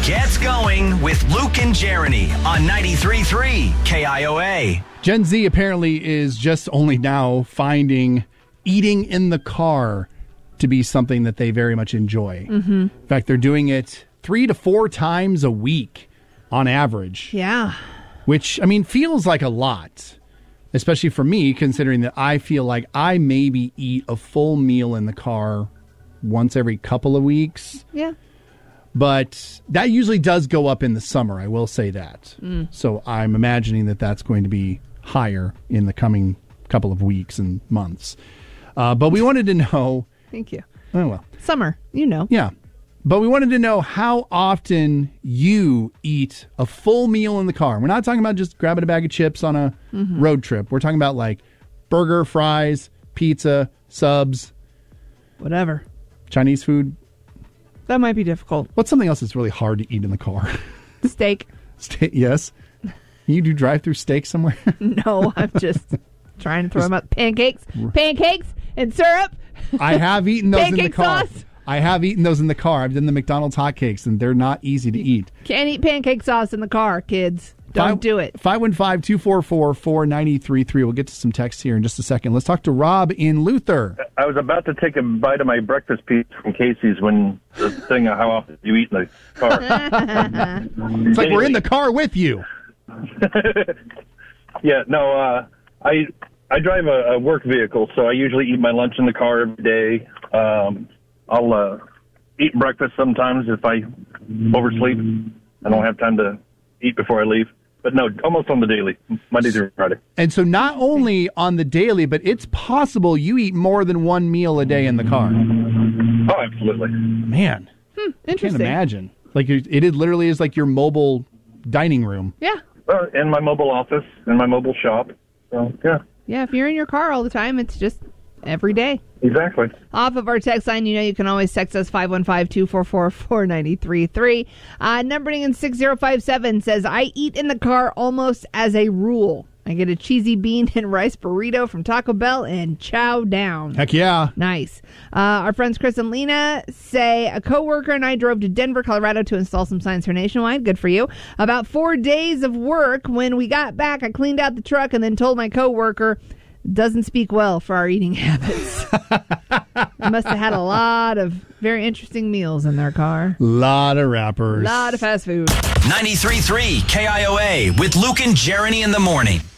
gets going with Luke and Jeremy on 93.3 KIOA. Gen Z apparently is just only now finding eating in the car to be something that they very much enjoy. Mm-hmm. In fact, they're doing it 3 to 4 times a week on average. Yeah. Which, feels like a lot, especially for me, considering that I feel like I maybe eat a full meal in the car once every couple of weeks. Yeah. But that usually does go up in the summer, I will say that. So I'm imagining that that's going to be higher in the coming couple of weeks and months. But we wanted to know... Thank you. Oh, well. Summer, you know. Yeah. But we wanted to know how often you eat a full meal in the car. We're not talking about just grabbing a bag of chips on a road trip. We're talking about like burger, fries, pizza, subs. Whatever. Chinese food. That might be difficult. What's something else that's really hard to eat in the car? Steak. Steak, yes. You do drive-through steak somewhere? No, I'm just trying to throw them out. Pancakes and syrup. I have eaten those in the Pancake car. sauce. I have eaten those in the car. I've done the McDonald's hotcakes, and they're not easy to eat. Can't eat pancake sauce in the car, kids. Don't do it. 515-244-4933. We'll get to some text here in just a second. Let's talk to Rob in Luther. I was about to take a bite of my breakfast piece from Casey's when the thing of how often you eat in the car. It's like we're in the car with you. Yeah, no, I drive a work vehicle, so I usually eat my lunch in the car every day. I'll eat breakfast sometimes if I oversleep. I don't have time to eat before I leave. But no, almost on the daily, Monday through Friday. And so not only on the daily, but it's possible you eat more than one meal a day in the car. Oh, absolutely. Man, I Interesting. can't imagine. Like it literally is like your mobile dining room. Yeah. In my mobile office, in my mobile shop. So, yeah. Yeah, if you're in your car all the time, it's just every day. Exactly. Off of our text line, you can always text us 515-244-4933. Numbering in 6057 says, I eat in the car almost as a rule. I get a cheesy bean and rice burrito from Taco Bell and chow down. Heck yeah. Nice. Our friends Chris and Lena say, a coworker and I drove to Denver, Colorado to install some signs for Nationwide. Good for you. About 4 days of work. When we got back, I cleaned out the truck and then told my coworker, doesn't speak well for our eating habits. They must have had a lot of very interesting meals in their car. Lot of wrappers. A lot of fast food. 93.3 KIOA with Luke and Jeremy in the morning.